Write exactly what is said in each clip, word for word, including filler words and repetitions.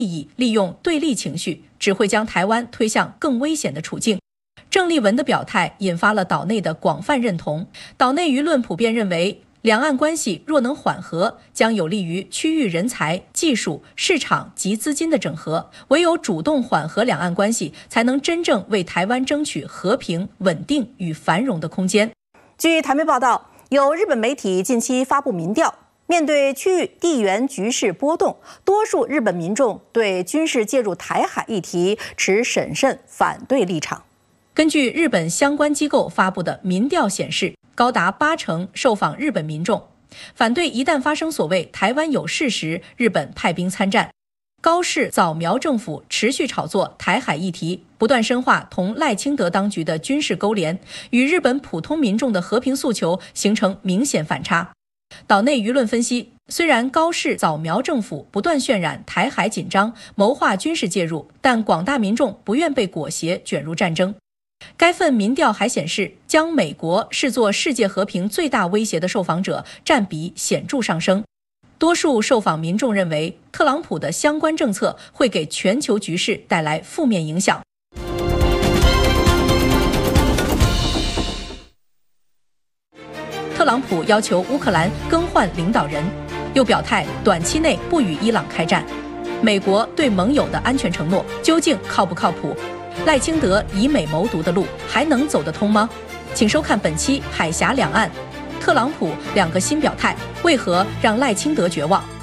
意利用对立情绪，只会将台湾推向更危险的处境。郑丽文的表态引发了岛内的广泛认同，岛内舆论普遍认为，两岸关系若能缓和，将有利于区域人才、技术、市场及资金的整合。唯有主动缓和两岸关系，才能真正为台湾争取和平、稳定与繁荣的空间。 据台媒报道，有日本媒体近期发布民调，面对区域地缘局势波动，多数日本民众对军事介入台海议题持审慎反对立场。 根据日本相关机构发布的民调显示，高达八成受访日本民众反对一旦发生所谓台湾有事时，日本派兵参战。高市早苗政府持续炒作台海议题，不断深化同赖清德当局的军事勾连，与日本普通民众的和平诉求形成明显反差。岛内舆论分析，虽然高市早苗政府不断渲染台海紧张，谋划军事介入，但广大民众不愿被裹挟卷入战争。该份民调还显示，将美国视作世界和平最大威胁的受访者占比显著上升。多数受访民众认为，特朗普的相关政策会给全球局势带来负面影响。特朗普要求乌克兰更换领导人，又表态短期内不与伊朗开战。美国对盟友的安全承诺究竟靠不靠谱？赖清德以美谋独的路还能走得通吗？请收看本期《海峡两岸》，特朗普两个新表态，为何让赖清德绝望？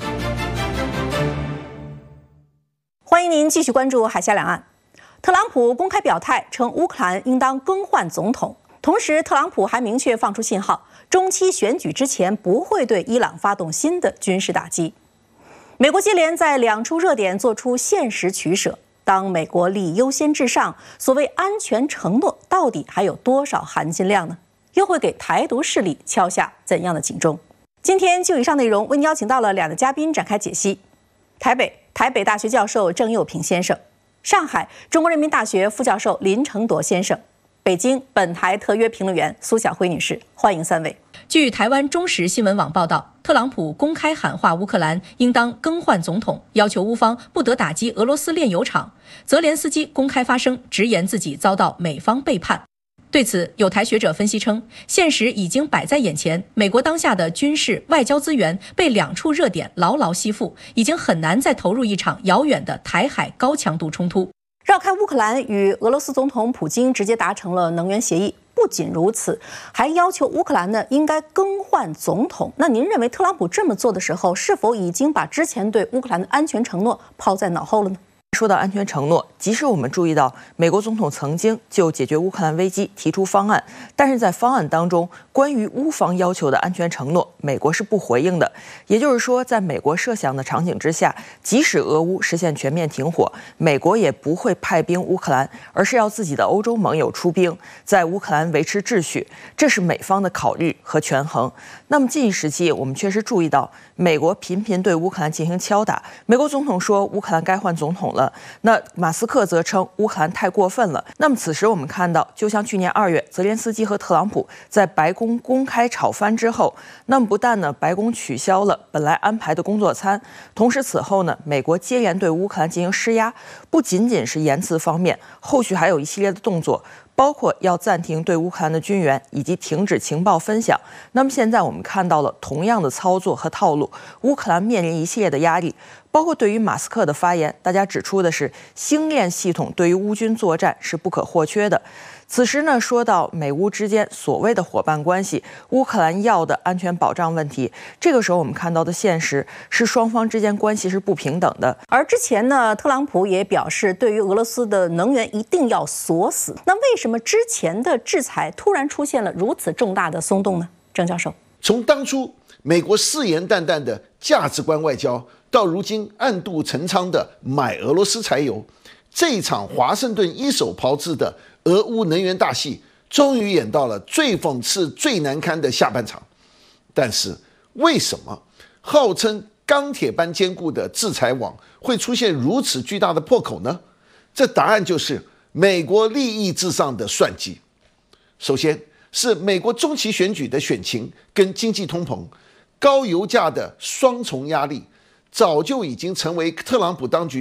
欢迎您继续关注《海峡两岸》。特朗普公开表态称乌克兰应当更换总统，同时特朗普还明确放出信号，中期选举之前不会对伊朗发动新的军事打击。美国接连在两处热点做出现实取舍。当美国利益优先至上，所谓安全承诺到底还有多少含金量呢？又会给台独势力敲下怎样的警钟？今天就以上内容为您邀请到了两位嘉宾展开解析：台北台北大学教授郑佑平先生，上海中国人民大学副教授林承铎先生，北京本台特约评论员苏晓辉女士。欢迎三位。 据台湾中时新闻网报道，特朗普公开喊话乌克兰应当更换总统，要求乌方不得打击俄罗斯炼油厂。泽连斯基公开发声，直言自己遭到美方背叛。对此，有台学者分析称，现实已经摆在眼前，美国当下的军事、外交资源被两处热点牢牢吸附，已经很难再投入一场遥远的台海高强度冲突。 绕开乌克兰与俄罗斯总统普京直接达成了能源协议。不仅如此，还要求乌克兰呢应该更换总统。那您认为特朗普这么做的时候，是否已经把之前对乌克兰的安全承诺抛在脑后了呢？ 说到安全承诺，即使我们注意到美国总统曾经就解决乌克兰危机提出方案，但是在方案当中，关于乌方要求的安全承诺，美国是不回应的。也就是说，在美国设想的场景之下，即使俄乌实现全面停火，美国也不会派兵乌克兰，而是要自己的欧洲盟友出兵，在乌克兰维持秩序。这是美方的考虑和权衡。那么近一时期，我们确实注意到，美国频频对乌克兰进行敲打。美国总统说乌克兰该换总统了。那马斯克则称乌克兰太过分了。那么此时我们看到，就像去年二月，泽连斯基和特朗普在白宫公开吵翻之后，那么不但呢白宫取消了本来安排的工作餐，同时此后呢，美国接连对乌克兰进行施压，不仅仅是言辞方面，后续还有一系列的动作。包括要暂停对乌克兰的军援，以及停止情报分享。那么现在我们看到了同样的操作和套路，乌克兰面临一系列的压力。包括对于马斯克的发言，大家指出的是，星链系统对于乌军作战是不可或缺的。此时呢，说到美乌之间所谓的伙伴关系，乌克兰要的安全保障问题，这个时候我们看到的现实是双方之间关系是不平等的。 而之前呢，特朗普也表示，对于俄罗斯的能源一定要锁死。那为什么之前的制裁突然出现了如此重大的松动呢？郑教授， 从当初美国誓言旦旦的价值观外交，到如今暗度陈仓的买俄罗斯柴油，这一场华盛顿一手炮制的俄乌能源大戏，终于演到了最讽刺、最难堪的下半场。但是，为什么号称钢铁般坚固的制裁网会出现如此巨大的破口呢？这答案就是美国利益至上的算计。首先是美国中期选举的选情跟经济通膨、高油价的双重压力，早就已经成为特朗普当局